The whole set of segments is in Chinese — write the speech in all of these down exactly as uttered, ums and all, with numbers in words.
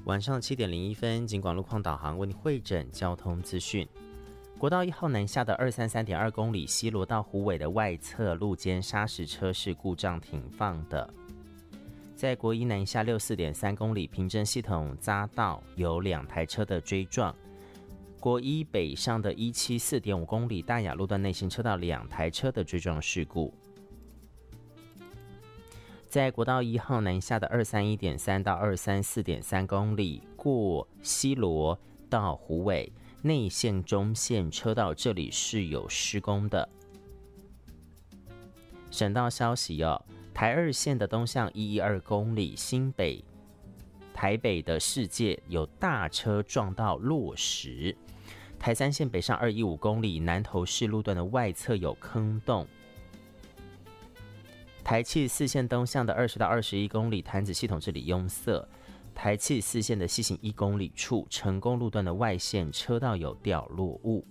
晚上七点零一分，警广路况导航为你汇整交通资讯。国道一号南下的二三三点二公里西螺到虎尾的外侧路肩砂石车是故障停放的。在国一南下六四点三公里平镇系统匝道有两台车的追撞。国一北上的一七四点五公里大雅路段内行车道两台车的追撞事故。在国道一号南下的二三一点三到二三四点三公里过西螺到虎尾内线中线车道，这里是有施工的。省道消息哦，台二线的东向一一二公里新北台北的世界有大车撞到落石。台三线北上二一五公里南投市路段的外侧有坑洞。台七四线东向的二十到二十一公里潭子系统这里拥塞。台七四线的西行一公里处成功路段的外线车道有掉落物。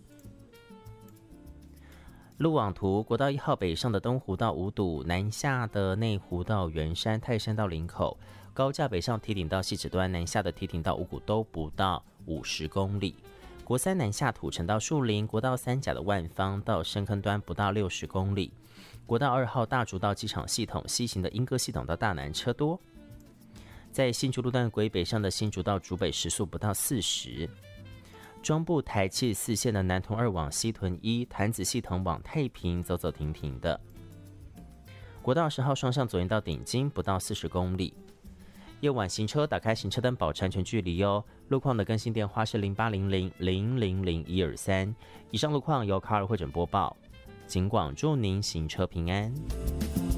路网图，国道一号北上的东湖到五堵，南下的内湖到圆山、泰山到林口，高架北上堤顶到汐止端，南下的堤顶到五股都不到五十公里。国三南下土城到树林，国道三甲的万方到深坑端不到六十公里。国道二号大竹到机场系统西行的莺歌系统到大南车多。在新竹路段轨北上的新竹到竹北时速不到四十。中部台七四线的南屯二往西屯一，潭子系统往太平走走停停的。国道十号双向左营到顶金不到四十公里。夜晚行车打开行车灯保持安全距离哦。路况的更新电话是零八零零零零零一二三。以上路况由卡尔会诊播报。警广祝您行车平安。